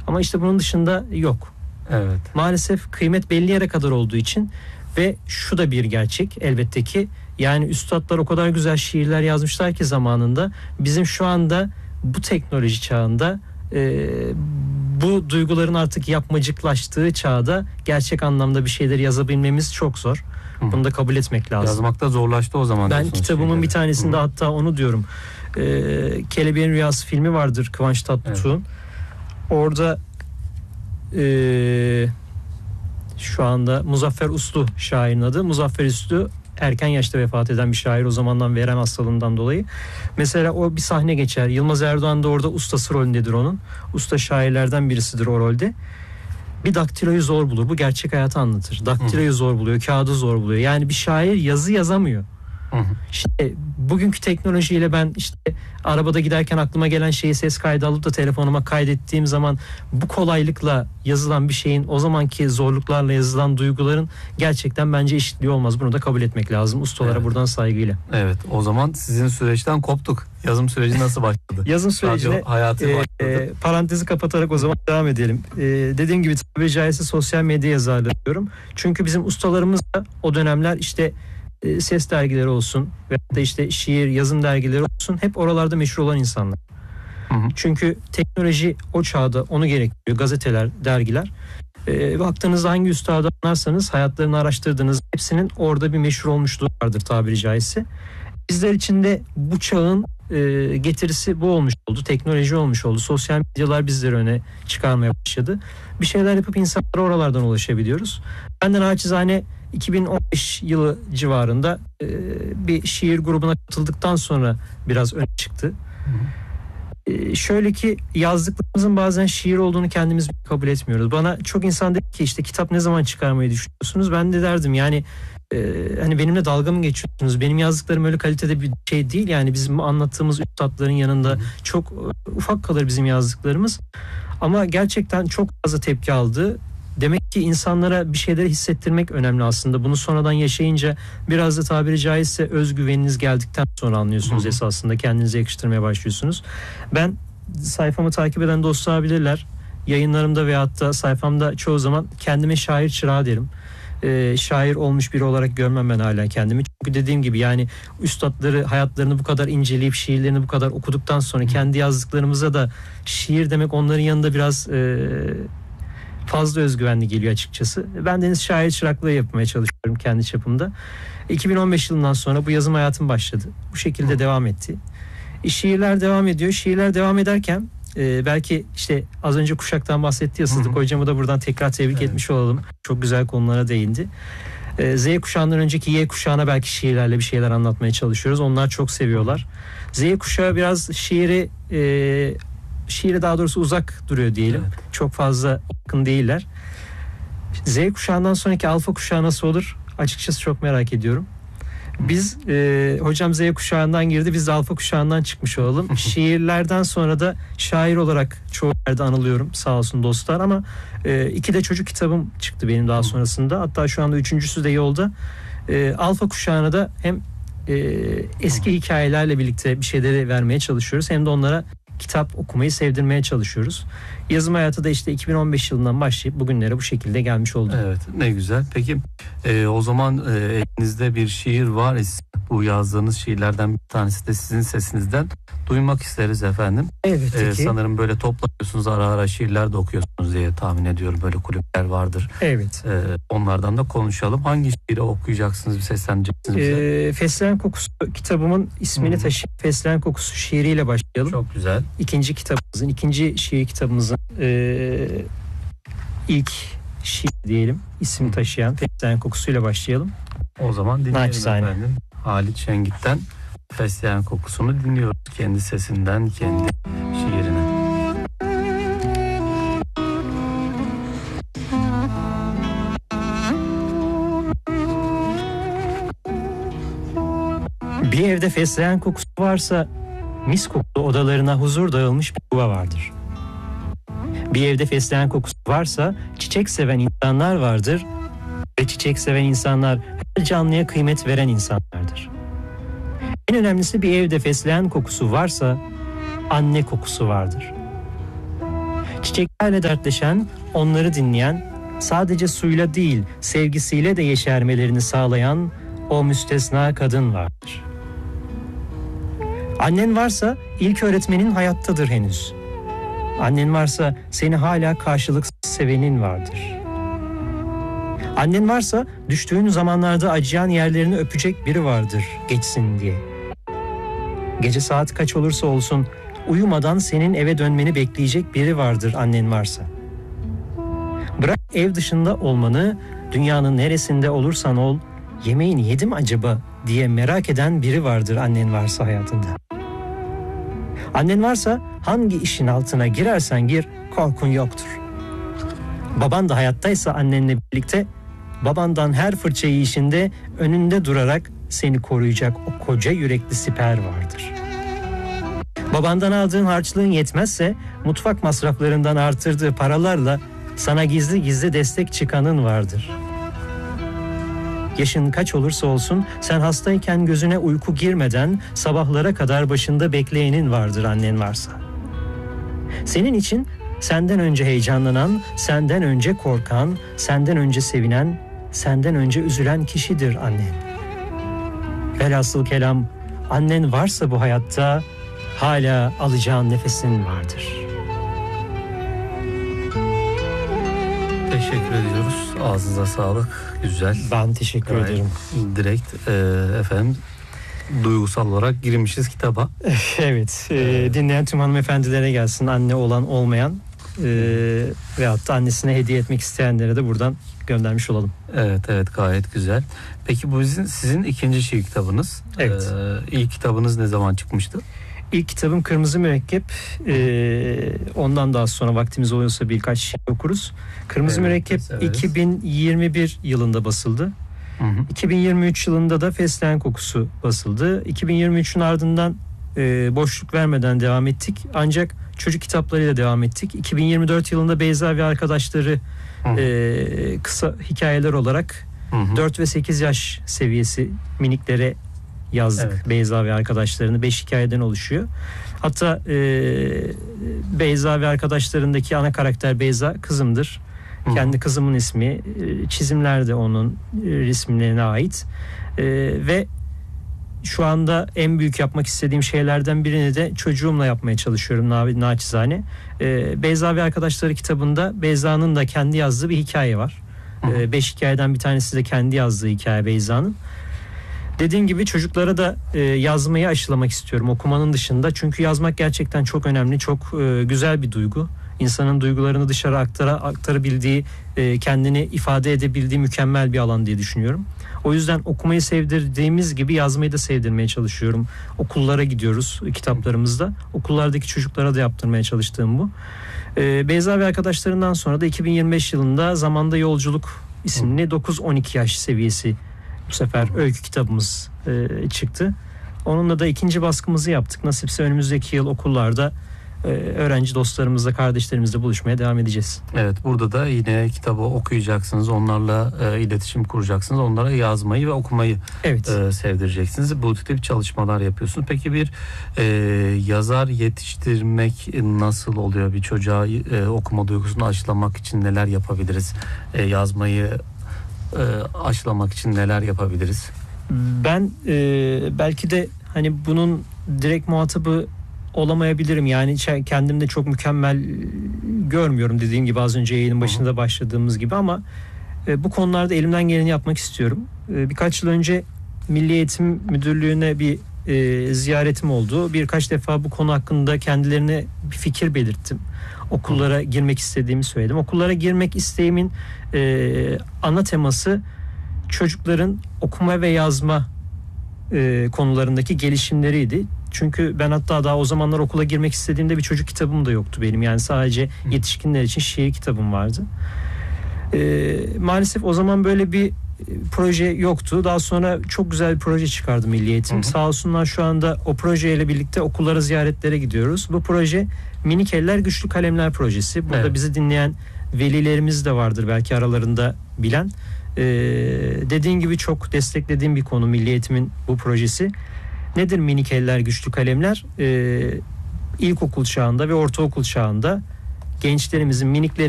Ama işte bunun dışında yok. Evet. Maalesef kıymet belli yere kadar olduğu için ve şu da bir gerçek elbette ki, yani üstadlar o kadar güzel şiirler yazmışlar ki zamanında, bizim şu anda bu teknoloji çağında bu duyguların artık yapmacıklaştığı çağda gerçek anlamda bir şeyleri yazabilmemiz çok zor. Bunu da kabul etmek lazım. Yazmakta zorlaştı o zaman. Ben kitabımın şeyleri. bir tanesinde hatta onu diyorum. Kelebeğin Rüyası filmi vardır Kıvanç Tatlıtuğ'un. Evet. Orada şu anda Muzaffer Uslu şairin adı. Muzaffer Uslu erken yaşta vefat eden bir şair, o zamandan verem hastalığından dolayı. Mesela o bir sahne geçer. Yılmaz Erdoğan da orada ustası rolündedir onun. Usta şairlerden birisidir o rolde. Bir daktiloyu zor bulur. Bu gerçek hayatı anlatır. Daktiloyu zor buluyor, kağıdı zor buluyor. Yani bir şair yazı yazamıyor. İşte bugünkü teknolojiyle ben işte arabada giderken aklıma gelen şeyi ses kaydı alıp da telefonuma kaydettiğim zaman, bu kolaylıkla yazılan bir şeyin o zamanki zorluklarla yazılan duyguların gerçekten bence eşitliği olmaz. Bunu da kabul etmek lazım. Ustalara buradan saygıyla. Evet, o zaman sizin süreçten koptuk. Yazım süreci nasıl başladı? Yazım sürecine parantezi kapatarak o zaman devam edelim. Dediğim gibi tabiri caizse sosyal medya yazarlığı diyorum. Çünkü bizim ustalarımız da o dönemler işte ses dergileri olsun ve da işte şiir, yazım dergileri olsun, hep oralarda meşhur olan insanlar. Çünkü teknoloji o çağda onu gerektiriyor. Gazeteler, dergiler. Baktığınızda hangi üstadı anlarsanız, hayatlarını araştırdığınız hepsinin orada bir meşhur olmuşluğu vardır tabiri caizse. Bizler için de bu çağın getirisi bu olmuş oldu. Teknoloji olmuş oldu. Sosyal medyalar bizleri öne çıkarmaya başladı. Bir şeyler yapıp insanlara oralardan ulaşabiliyoruz. Ben de naçizane 2015 yılı civarında bir şiir grubuna katıldıktan sonra biraz öne çıktı. Şöyle ki, yazdıklarımızın bazen şiir olduğunu kendimiz kabul etmiyoruz. Bana çok insan dedi ki işte kitap ne zaman çıkarmayı düşünüyorsunuz? Ben de derdim yani hani benimle dalga mı geçiyorsunuz? Benim yazdıklarım öyle kalitede bir şey değil. Yani bizim anlattığımız üstadların yanında çok ufak kalır bizim yazdıklarımız. Ama gerçekten çok fazla tepki aldı. Demek ki insanlara bir şeyleri hissettirmek önemli aslında. Bunu sonradan yaşayınca biraz da tabiri caizse özgüveniniz geldikten sonra anlıyorsunuz esasında. Kendinize yakıştırmaya başlıyorsunuz. Ben, sayfamı takip eden dostlar bilirler. Yayınlarımda veyahut da sayfamda çoğu zaman kendime şair çırağı derim. Şair olmuş biri olarak görmem ben hala kendimi. Çünkü dediğim gibi yani üstadları, hayatlarını bu kadar inceleyip şiirlerini bu kadar okuduktan sonra kendi yazdıklarımıza da şiir demek onların yanında biraz fazla özgüvenli geliyor açıkçası. Ben de şair çıraklığı yapmaya çalışıyorum kendi çapımda. 2015 yılından sonra bu yazım hayatım başladı. Bu şekilde devam etti. Şiirler devam ediyor. Şiirler devam ederken belki işte az önce kuşaktan bahsetti ya Sıdık hocamı da buradan tekrar tebrik etmiş olalım. Çok güzel konulara değindi. Z kuşağından önceki Y kuşağına belki şiirlerle bir şeyler anlatmaya çalışıyoruz. Onlar çok seviyorlar. Z kuşağı biraz şiiri daha doğrusu uzak duruyor diyelim. Evet. Çok fazla yakın değiller. Z kuşağından sonraki alfa kuşağı nasıl olur? Açıkçası çok merak ediyorum. Biz hocam Z kuşağından girdi, biz de alfa kuşağından çıkmış olalım. Şiirlerden sonra da şair olarak çoğu yerde anılıyorum, sağ olsun dostlar, ama 2 de çocuk kitabım çıktı benim daha sonrasında. Hatta şu anda 3.'sü de yolda. Alfa kuşağına da hem eski hikayelerle birlikte bir şeyleri vermeye çalışıyoruz, hem de onlara kitap okumayı sevdirmeye çalışıyoruz. Yazım hayatı da işte 2015 yılından başlayıp bugünlere bu şekilde gelmiş oldu. Evet, ne güzel. Peki o zaman elinizde bir şiir var ise, bu yazdığınız şiirlerden bir tanesi de sizin sesinizden duymak isteriz efendim. Evet. Sanırım böyle toplanıyorsunuz, ara ara şiirler de okuyorsunuz diye tahmin ediyorum. Böyle kulüpler vardır. Evet. Onlardan da konuşalım. Hangi şiiri okuyacaksınız, sesleneceksiniz bize? Fesleğen Kokusu kitabımın ismini taşıyan Fesleğen Kokusu şiiriyle başlayalım. Çok güzel. İkinci şiir kitabımızın ilk şiir diyelim, isim taşıyan Fesleğen Kokusu'yla başlayalım. O zaman dinleyelim efendim. Halit Şengit'ten Fesleğen Kokusu'nu dinliyoruz. Kendi sesinden, kendi şiirine. Bir evde fesleğen kokusu varsa, mis kokulu odalarına huzur dağılmış bir yuva vardır. Bir evde fesleğen kokusu varsa çiçek seven insanlar vardır ve çiçek seven insanlar her canlıya kıymet veren insanlardır. En önemlisi, bir evde fesleğen kokusu varsa anne kokusu vardır. Çiçeklerle dertleşen, onları dinleyen, sadece suyla değil sevgisiyle de yeşermelerini sağlayan o müstesna kadın vardır. Annen varsa ilk öğretmenin hayattadır henüz. Annen varsa seni hala karşılıksız sevenin vardır. Annen varsa düştüğün zamanlarda acıyan yerlerini öpecek biri vardır geçsin diye. Gece saat kaç olursa olsun uyumadan senin eve dönmeni bekleyecek biri vardır annen varsa. Bırak ev dışında olmanı, dünyanın neresinde olursan ol, yemeğini yedim acaba diye merak eden biri vardır annen varsa hayatında. Annen varsa hangi işin altına girersen gir korkun yoktur. Baban da hayattaysa annenle birlikte, babandan her fırça yiyişinde önünde durarak seni koruyacak o koca yürekli siper vardır. Babandan aldığın harçlığın yetmezse mutfak masraflarından artırdığı paralarla sana gizli gizli destek çıkanın vardır. Yaşın kaç olursa olsun sen hastayken gözüne uyku girmeden sabahlara kadar başında bekleyenin vardır annen varsa. Senin için senden önce heyecanlanan, senden önce korkan, senden önce sevinen, senden önce üzülen kişidir annen. Velhasıl kelam, annen varsa bu hayatta hala alacağın nefesin vardır. Teşekkür ediyoruz. Ağzınıza sağlık. Güzel. Ben teşekkür ederim. Direkt efendim duygusal olarak girmişiz kitaba. Evet. Dinleyen tüm hanımefendilere gelsin. Anne olan olmayan veyahut da annesine hediye etmek isteyenlere de buradan göndermiş olalım. Evet gayet güzel. Peki bu sizin ikinci şiir kitabınız. Evet. İlk kitabınız ne zaman çıkmıştı? İlk kitabım Kırmızı Mürekkep. Ondan daha sonra vaktimiz oluyorsa birkaç şiir okuruz. Kırmızı Mürekkep severiz. 2021 yılında basıldı. Hı hı. 2023 yılında da Fesleğen Kokusu basıldı. 2023'ün ardından boşluk vermeden devam ettik. Ancak çocuk kitaplarıyla devam ettik. 2024 yılında Beyza ve Arkadaşları kısa hikayeler olarak 4 ve 8 yaş seviyesi miniklere yazdık. Evet. Beyza ve Arkadaşlarını 5 hikayeden oluşuyor. Hatta Beyza ve Arkadaşlarındaki ana karakter Beyza kızımdır. Kendi kızımın ismi, çizimler de onun resimlerine ait ve şu anda en büyük yapmak istediğim şeylerden birini de çocuğumla yapmaya çalışıyorum naçizane. Beyza ve Arkadaşları kitabında Beyza'nın da kendi yazdığı bir hikaye var. 5 hikayeden bir tanesi de kendi yazdığı hikaye Beyza'nın. Dediğim gibi çocuklara da yazmayı aşılamak istiyorum okumanın dışında. Çünkü yazmak gerçekten çok önemli, çok güzel bir duygu. İnsanın duygularını dışarı aktarabildiği, kendini ifade edebildiği mükemmel bir alan diye düşünüyorum. O yüzden okumayı sevdirdiğimiz gibi yazmayı da sevdirmeye çalışıyorum. Okullara gidiyoruz kitaplarımızda. Okullardaki çocuklara da yaptırmaya çalıştığım bu. Beyza ve Arkadaşlarından sonra da 2025 yılında Zamanda Yolculuk isimli 9-12 yaş seviyesi bu sefer öykü kitabımız çıktı. Onunla da ikinci baskımızı yaptık. Nasipse önümüzdeki yıl okullarda öğrenci dostlarımızla, kardeşlerimizle buluşmaya devam edeceğiz. Evet, burada da yine kitabı okuyacaksınız. Onlarla iletişim kuracaksınız. Onlara yazmayı ve okumayı sevdireceksiniz. Bu tip çalışmalar yapıyorsunuz. Peki bir yazar yetiştirmek nasıl oluyor? Bir çocuğa okuma duygusunu aşılamak için neler yapabiliriz? Yazmayı aşılamak için neler yapabiliriz? Ben belki de hani bunun direkt muhatabı olamayabilirim. Yani kendimde çok mükemmel görmüyorum, dediğim gibi az önce yayının başında başladığımız gibi, ama bu konularda elimden geleni yapmak istiyorum. Birkaç yıl önce Milli Eğitim Müdürlüğü'ne bir ziyaretim oldu. Birkaç defa bu konu hakkında kendilerine bir fikir belirttim. Okullara girmek istediğimi söyledim. Okullara girmek isteğimin ana teması çocukların okuma ve yazma konularındaki gelişimleriydi. Çünkü ben hatta daha o zamanlar okula girmek istediğimde bir çocuk kitabım da yoktu benim. Yani sadece yetişkinler için şiir kitabım vardı. Maalesef o zaman böyle bir proje yoktu. Daha sonra çok güzel bir proje çıkardı Milli Eğitim. Sağ olsunlar, şu anda o projeyle birlikte okullara ziyaretlere gidiyoruz. Bu proje Minik Eller Güçlü Kalemler projesi. Burada bizi dinleyen velilerimiz de vardır belki aralarında bilen. Dediğin gibi çok desteklediğim bir konu Milli Eğitim'in bu projesi. Nedir Minik Eller Güçlü Kalemler? İlkokul çağında ve ortaokul çağında gençlerimizin, miniklerimizin